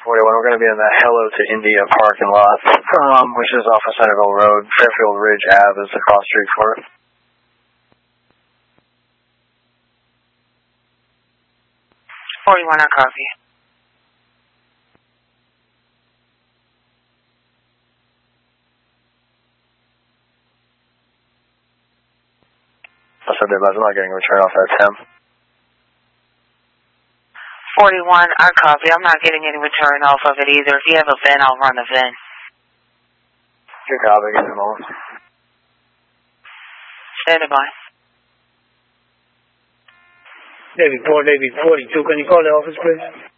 41. We're going to be in the Hello to India parking lot, which is off of Centerville Road. Fairfield Ridge Ave is the cross street for it. 41, I copy. I said that, but I'm not getting a return off that 10. 41, I copy. I'm not getting any return off of it either. If you have a VIN, I'll run a VIN. Good copy. Give me a moment. Standing by. Navy 4, Navy 42. Can you call the office, please?